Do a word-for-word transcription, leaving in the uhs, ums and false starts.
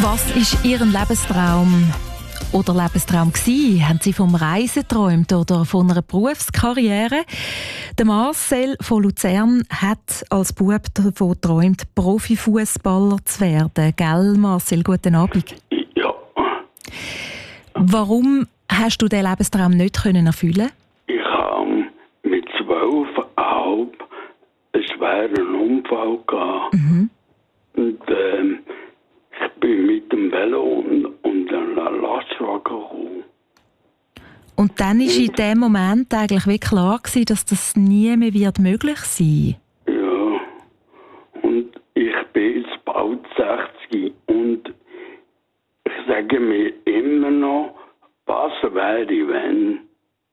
Was ist Ihr Lebenstraum oder Lebenstraum gewesen? Haben Sie vom Reisen geträumt oder von einer Berufskarriere? Der Marcel von Luzern hat als Bub davon geträumt, Profifußballer zu werden. Gell, Marcel? Guten Abend. Ja. Warum hast du diesen Lebenstraum nicht können erfüllen? Ich habe mit zwölfeinhalb einen schweren Unfall gehabt. Mhm. Und ähm, ich bin mit dem Velo und, und einem Lastwagen gekommen. Und dann war in dem Moment eigentlich wie klar gewesen, dass das nie mehr wird möglich sein. Ja. Und ich bin jetzt bald sechzig und ich sage mir immer noch, was wäre, wenn.